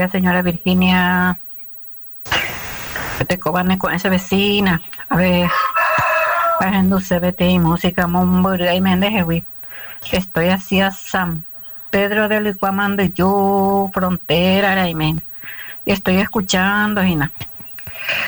días, señora Virginia. Te cobane con esa vecina. A ver, bajando CBT y música, Mombury, y Mendejewi. Estoy hacia San Pedro de Licuamando, yo, frontera, Raimen. Estoy escuchando, Gina.